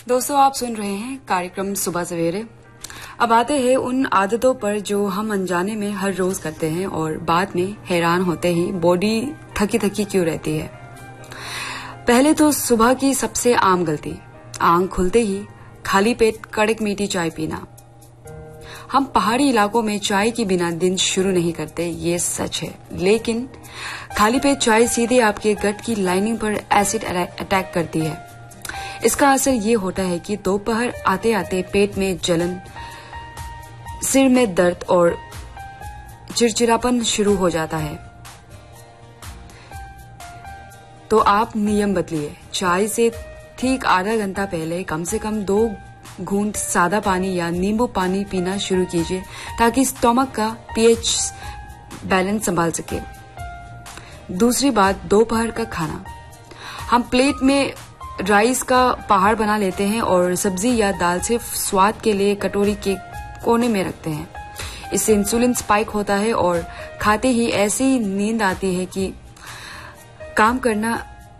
दोस्तों, आप सुन रहे हैं कार्यक्रम सुबह सवेरे। अब आते हैं उन आदतों पर जो हम अनजाने में हर रोज करते हैं और बाद में हैरान होते ही बॉडी थकी थकी क्यों रहती है। पहले तो सुबह की सबसे आम गलती, आंख खुलते ही खाली पेट कड़क मीठी चाय पीना। हम पहाड़ी इलाकों में चाय के बिना दिन शुरू नहीं करते, ये सच है, लेकिन खाली पेट चाय सीधे आपके गट की लाइनिंग पर एसिड अटैक करती है। इसका असर ये होता है कि दोपहर आते आते पेट में जलन, सिर में दर्द और चिड़चिड़ापन शुरू हो जाता है। तो आप नियम बदलिए। चाय से ठीक आधा घंटा पहले कम से कम 2 घूंट सादा पानी या नींबू पानी पीना शुरू कीजिए ताकि स्टोमक का पीएच बैलेंस संभाल सके। दूसरी बात, दोपहर का खाना। हम प्लेट में राइस का पहाड़ बना लेते हैं और सब्जी या दाल सिर्फ स्वाद के लिए कटोरी के कोने में रखते हैं। इससे इंसुलिन स्पाइक होता है और खाते ही ऐसी नींद आती है कि काम करना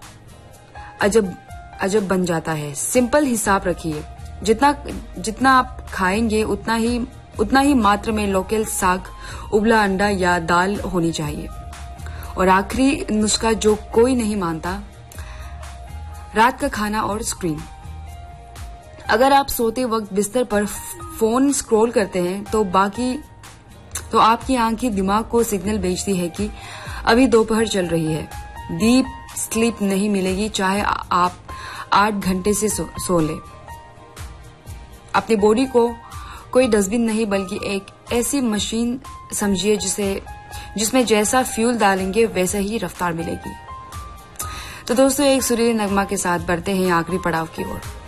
अजब बन जाता है। सिंपल हिसाब रखिए, जितना आप खाएंगे उतना ही मात्रा में लोकल साग, उबला अंडा या दाल होनी चाहिए। और आखिरी नुस्खा जो कोई नहीं मानता, रात का खाना और स्क्रीन। अगर आप सोते वक्त बिस्तर पर फोन स्क्रॉल करते हैं तो आपकी आंखें दिमाग को सिग्नल भेजती है कि अभी दोपहर चल रही है। डीप स्लीप नहीं मिलेगी चाहे आप 8 घंटे से सो ले। अपनी बॉडी को कोई डस्टबिन नहीं बल्कि एक ऐसी मशीन समझिए जिसमें जैसा फ्यूल डालेंगे वैसा ही रफ्तार मिलेगी। तो दोस्तों, एक सुरीले नगमा के साथ बढ़ते हैं आखिरी पड़ाव की ओर।